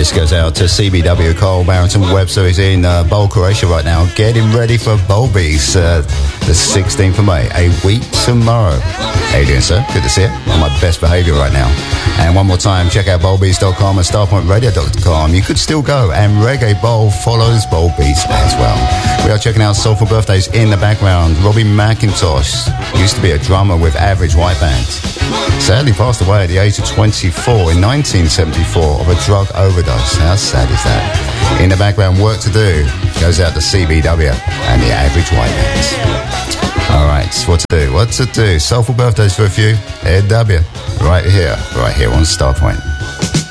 This goes out to CBW Cole Barrington Webster, who's in Bowl, Croatia right now, getting ready for Bowl Beast, the 16th of May, a week tomorrow. How you doing, sir? Good to see you. On my best behaviour right now. And one more time, check out bowlbeast.com and starpointradio.com. You could still go, and Reggae Bowl follows Bowl Beast as well. We are checking out Soulful Birthdays in the background. Robbie McIntosh used to be a drummer with Average White Band. Sadly passed away at the age of 24 in 1974 of a drug overdose. How sad is that? In the background, Work to Do goes out to CBW and the Average White Bands. All right, what to do? Soulful Birthdays for a few. Ed W. Right here on Starpoint.